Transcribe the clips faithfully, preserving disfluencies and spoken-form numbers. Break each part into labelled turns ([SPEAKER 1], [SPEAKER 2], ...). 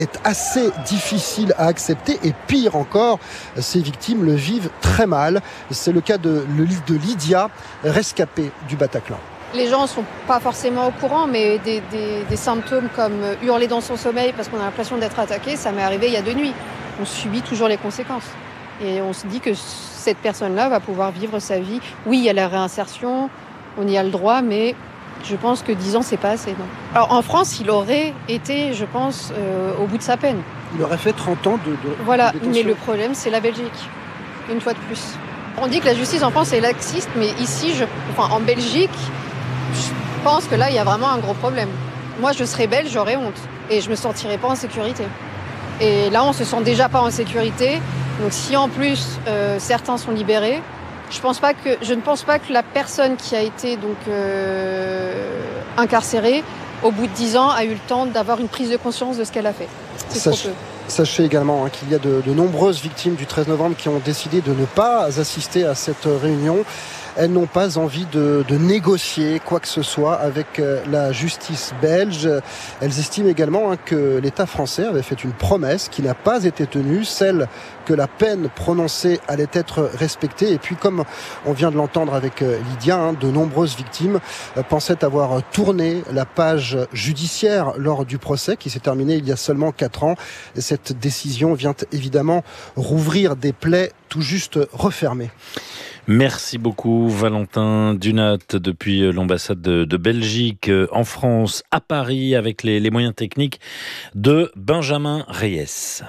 [SPEAKER 1] est assez difficile à accepter et pire encore, ces victimes le vivent très mal. C'est le cas de, de Lydia, rescapée du Bataclan.
[SPEAKER 2] Les gens ne sont pas forcément au courant, mais des, des, des symptômes comme hurler dans son sommeil parce qu'on a l'impression d'être attaqué, ça m'est arrivé il y a deux nuits. On subit toujours les conséquences. Et on se dit que cette personne-là va pouvoir vivre sa vie. Oui, il y a la réinsertion, on y a le droit, mais je pense que dix ans, c'est pas assez. Non. Alors en France, il aurait été, je pense, euh, au bout de sa peine.
[SPEAKER 1] Il aurait fait trente ans de, de
[SPEAKER 2] Voilà,
[SPEAKER 1] de détention.
[SPEAKER 2] Mais le problème, c'est la Belgique, une fois de plus. On dit que la justice en France est laxiste, mais ici, je, enfin, en Belgique, je pense que là, il y a vraiment un gros problème. Moi, je serais belge, j'aurais honte. Et je me sentirais pas en sécurité. Et là, on se sent déjà pas en sécurité. Donc si en plus, euh, certains sont libérés, Je, pense pas que, je ne pense pas que la personne qui a été donc, euh, incarcérée, au bout de dix ans, a eu le temps d'avoir une prise de conscience de ce qu'elle a fait. C'est
[SPEAKER 1] Sach-
[SPEAKER 2] trop peu.
[SPEAKER 1] Sachez également hein, qu'il y a de, de nombreuses victimes du treize novembre qui ont décidé de ne pas assister à cette réunion. Elles n'ont pas envie de, de négocier quoi que ce soit avec euh, la justice belge. Elles estiment également hein, que l'État français avait fait une promesse qui n'a pas été tenue, celle que la peine prononcée allait être respectée. Et puis, comme on vient de l'entendre avec euh, Lydia, hein, de nombreuses victimes euh, pensaient avoir tourné la page judiciaire lors du procès qui s'est terminé il y a seulement quatre ans. Et cette décision vient évidemment rouvrir des plaies tout juste refermées.
[SPEAKER 3] Merci beaucoup Valentin Dunat depuis l'ambassade de, de Belgique en France, à Paris, avec les, les moyens techniques de Benjamin Reyes.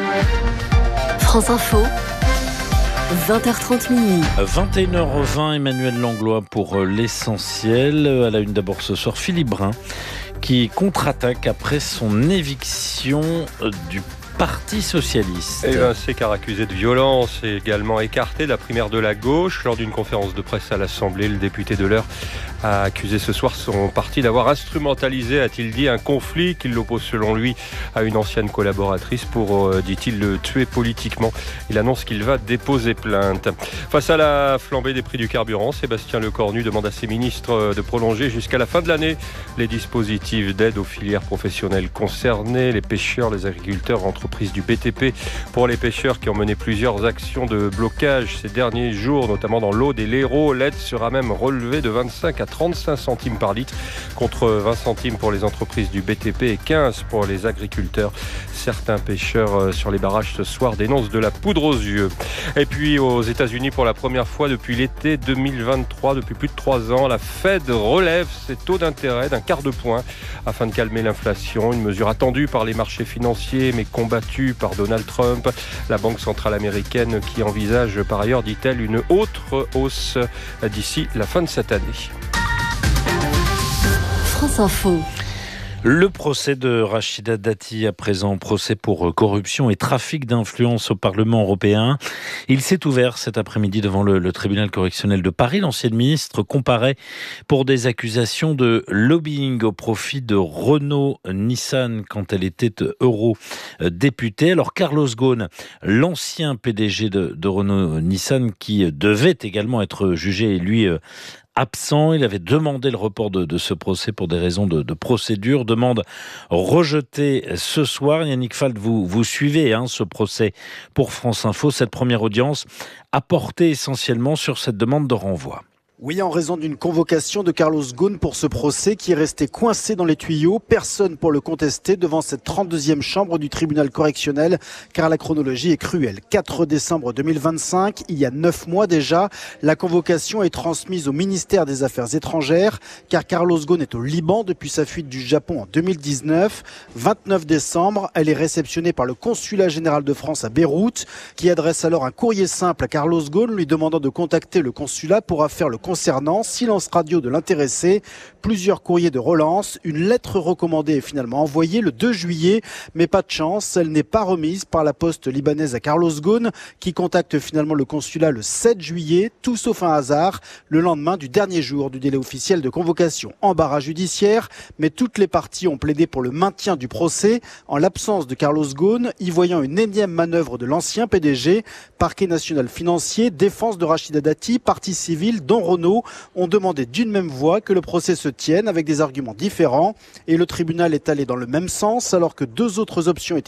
[SPEAKER 4] France Info, vingt heures trente minuit.
[SPEAKER 3] vingt et une heures vingt, Emmanuel Langlois pour l'essentiel. À la une d'abord ce soir, Philippe Brun qui contre-attaque après son éviction du Parti socialiste.
[SPEAKER 5] Évincé car accusé de violence et également écarté de la primaire de la gauche. Lors d'une conférence de presse à l'Assemblée, le député de l'Eure a accusé ce soir son parti d'avoir instrumentalisé, a-t-il dit, un conflit qui l'oppose selon lui à une ancienne collaboratrice pour, euh, dit-il, le tuer politiquement. Il annonce qu'il va déposer plainte. Face à la flambée des prix du carburant, Sébastien Lecornu demande à ses ministres de prolonger jusqu'à la fin de l'année les dispositifs d'aide aux filières professionnelles concernées, les pêcheurs, les agriculteurs, entreprises du B T P. Pour les pêcheurs qui ont mené plusieurs actions de blocage ces derniers jours, notamment dans l'Aude et l'Hérault, l'aide sera même relevée de vingt-cinq à trente-cinq centimes par litre contre vingt centimes pour les entreprises du B T P et quinze pour les agriculteurs. Certains pêcheurs sur les barrages ce soir dénoncent de la poudre aux yeux. Et puis aux États-Unis, pour la première fois depuis l'été deux mille vingt-trois, depuis plus de trois ans, la Fed relève ses taux d'intérêt d'un quart de point afin de calmer l'inflation. Une mesure attendue par les marchés financiers mais combattue par Donald Trump. La Banque centrale américaine qui envisage par ailleurs, dit-elle, une autre hausse d'ici la fin de cette année.
[SPEAKER 4] France Info.
[SPEAKER 3] Le procès de Rachida Dati, à présent procès pour corruption et trafic d'influence au Parlement européen. Il s'est ouvert cet après-midi devant le, le tribunal correctionnel de Paris. L'ancienne ministre comparaît pour des accusations de lobbying au profit de Renault-Nissan quand elle était eurodéputée. Alors Carlos Ghosn, l'ancien P D G de, de Renault-Nissan, qui devait également être jugé et lui absent. Il avait demandé le report de, de ce procès pour des raisons de, de procédure. Demande rejetée ce soir. Yannick Falt, vous, vous suivez hein, ce procès pour France Info. Cette première audience a porté essentiellement sur cette demande de renvoi.
[SPEAKER 6] Oui, en raison d'une convocation de Carlos Ghosn pour ce procès qui est resté coincé dans les tuyaux. Personne pour le contester devant cette trente-deuxième chambre du tribunal correctionnel, car la chronologie est cruelle. quatre décembre deux mille vingt-cinq, il y a neuf mois déjà, la convocation est transmise au ministère des Affaires étrangères, car Carlos Ghosn est au Liban depuis sa fuite du Japon en deux mille dix-neuf. vingt-neuf décembre, elle est réceptionnée par le consulat général de France à Beyrouth, qui adresse alors un courrier simple à Carlos Ghosn lui demandant de contacter le consulat pour affaire le concernant, silence radio de l'intéressé, plusieurs courriers de relance, une lettre recommandée est finalement envoyée le deux juillet, mais pas de chance, elle n'est pas remise par la poste libanaise à Carlos Ghosn, qui contacte finalement le consulat le sept juillet, tout sauf un hasard, le lendemain du dernier jour du délai officiel de convocation. Embarras judiciaire, mais toutes les parties ont plaidé pour le maintien du procès, en l'absence de Carlos Ghosn, y voyant une énième manœuvre de l'ancien P D G, parquet national financier, défense de Rachida Dati, partie civile, dont Renault patronaux ont demandé d'une même voix que le procès se tienne avec des arguments différents. Et le tribunal est allé dans le même sens alors que deux autres options étaient